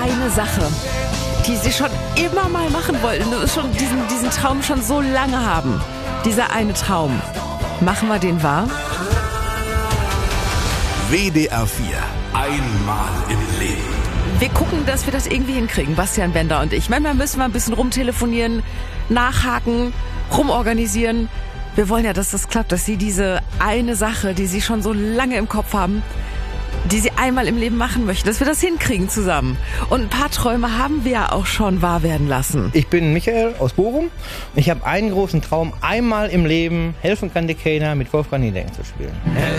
eine Sache, die Sie schon immer mal machen wollten, schon diesen Traum schon so lange haben. Dieser eine Traum. Machen wir den wahr? WDR 4. Einmal im Leben. Wir gucken, dass wir das irgendwie hinkriegen, Bastian Bender und ich. Manchmal müssen wir ein bisschen rumtelefonieren, nachhaken, rumorganisieren. Wir wollen ja, dass das klappt, dass Sie diese eine Sache, die Sie schon so lange im Kopf haben, die Sie einmal im Leben machen möchten, dass wir das hinkriegen zusammen. Und ein paar Träume haben wir ja auch schon wahr werden lassen. Ich bin Michael aus Bochum. Ich habe einen großen Traum, einmal im Leben Helfen kann dir keiner mit Wolfgang Niedecken zu spielen.